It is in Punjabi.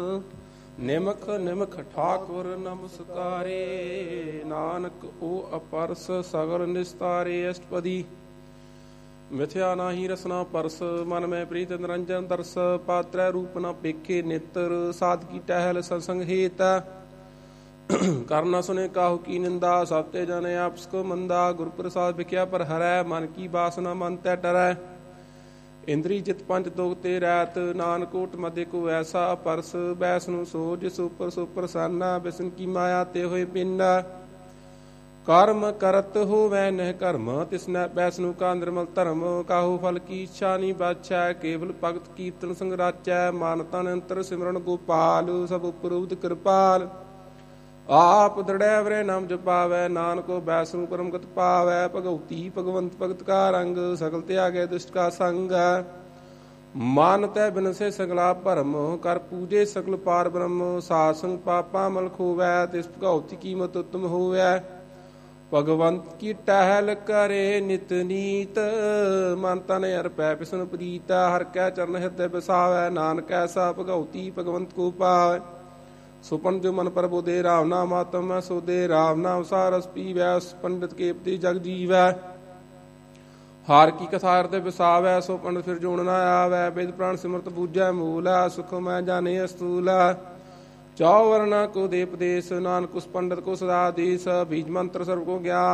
ਨਿਮਖ ਨਿਮਖ ਠਾਕੁਰ ਨਮਸਕਾਰੇ, ਨਾਨਕ ਉਹ ਅਪਰਸ ਸਗਲ ਨਿਸਤਾਰੇ। ਅਸ਼ਟਪਦੀ। ਮਿਥਿਆ ਨਾਹੀ ਰਸਨਾ ਪਰਸ, ਮਨ ਮੈਂ ਪ੍ਰੀਤ ਨਿਰੰਜਨ ਦਰਸ। ਪਾਤਰੈ ਰੂਪ ਨਾ ਪੇਖੇ ਨੇਤਰ, ਸਾਧਕੀ ਟਹਿਲ ਸਤਸੰਗ ਹੇਤ। ਕਰਨਾ ਸੁਨੇ ਕਾਹੂ ਕੀ ਨਿੰਦਾ, ਸਭ ਤੇ ਜਾਣੇ ਆਪਸ ਕੋ ਮੰਦਾ। ਗੁਰ ਪ੍ਰਸਾਦ ਵਿਖਿਆ ਪਰ ਹਰੈ, ਮਨ ਕੀ ਬਾਸਨਾ ਮਨ ਤੈ ਟਰੈ। ਇੰਦਰੀ ਜਿਤ ਪੰਜ ਤੋਕ ਤੇ ਰਹਿਤ, ਨਾਨਕ ਓਟ ਮਧੇ ਕੋ ਐਸਾ। ਪਰਸ ਬੈਸ ਨੂੰ ਸੋ ਜਿਸ ਉਪਰ ਸੋ ਪ੍ਰਸੰਨਾ, ਬਿਸਨ ਕੀ ਮਾਇਆ ਤੇ ਹੋਏ ਪਿੰਡਾ। ਕਰਮ ਕਰਤ ਹੋਵੈ ਨਹਿ ਕਰਮ, ਤਿਸਨੈ ਬੈਸ ਨੂੰ ਕਾ ਨਿਰਮਲ ਧਰਮ। ਕਾਹੂ ਫਲ ਕੀ ਇੱਛਾ ਨੀ ਬਾਛੈ, ਕੇਵਲ ਭਗਤ ਕੀਰਤਨ ਸੰਗ ਰਾਚੈ। ਮਨ ਤਨ ਅੰਤਰ ਸਿਮਰਨ ਗੋਪਾਲ, ਸਭ ਉਪਰ ਉਪਦ ਕਿਰਪਾਲ। ਆਪ ਦ੍ਰਿੜੈ ਵਰੇ ਨਾਮ ਜਪਾਵੈ, ਨਾਨਕੋ ਬੈਸ ਨੂੰ ਪਰਮਗਤ ਪਾਵੈ। ਭਗਉਤੀ ਭਗਵੰਤ ਭਗਤ ਕਾ ਰੰਗ, ਸਗਲ ਤਿਆਗੈ ਦੁਸ਼ਟ ਕਾ ਸੰਗ। ਮਨ ਤੈ ਬਿਨਸੇ ਸਗਲਾ ਭਰਮ, ਕਰ ਪੂਜੇ ਸਗਲ ਪਾਰ ਬ੍ਰਹਮ। ਸਾਧ ਸੰਗ ਪਾਪਾ ਮਲ ਖੋਵੈ, ਤਿਸ ਭਗਉਤੀ ਕੀਮਤ ਉਤਮ ਹੋਵੈ। ਭਗਵੰਤ ਕੀ ਟਹਿਲ ਕਰੇ ਨਿਤ ਨੀਤ, ਮਨ ਤਨ ਅਰਪੈ ਬਿਸਨ ਪ੍ਰੀਤ। ਹਰਿ ਕੈ ਚਰਨ ਹਿਰਦੈ ਬਸਾਵੈ, ਨਾਨਕ ਐਸਾ ਭਗਉਤੀ ਭਗਵੰਤ ਕੋ ਪਾਵੈ। ਸੁਪਨ ਜੋ ਮਨ ਪ੍ਰਭੁ ਦੇ ਰਾਮ ਨਾਮ ਆਤਮ, ਸੋ ਦੇ ਰਾਮ ਨਾਮ ਸਾਰਸ ਪੀਵੈ। ਉਸ ਪੰਡਿਤ ਕੇਪਤੀ ਜਗ ਜੀਵੈ, ਹਾਰ ਕੀ ਕਥਾ ਹਿਰਦੈ ਬਸਾਵੈ। ਸੋ ਪੰਡਿਤ ਫਿਰ ਜੋਣ ਨਾ ਆਵੈ, ਵੇਦ ਪ੍ਰਾਣ ਸਿਮਰਤ ਬੂਝੈ ਮੂਲ। ਸੁਖ ਮੈਂ ਜਾਣੇ ਅਸਤੂਲ, ਚੌ ਵਰਨਾ ਕੋ ਦੇ ਉਪਦੇਸ਼। ਨਾਨਕ ਉਸ ਪੰਡਿਤ ਕੋ ਸਦਾ ਆਦੇਸ਼, ਬੀਜ ਮੰਤਰ ਸਰਬ ਕੋ ਗਿਆਨ।